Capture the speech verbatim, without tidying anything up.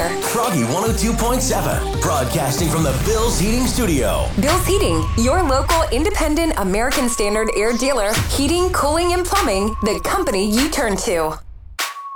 air. Froggy one oh two point seven, broadcasting from the Bill's Heating Studio. Bill's Heating, your local independent American Standard air dealer. Heating, cooling, and plumbing, the company you turn to.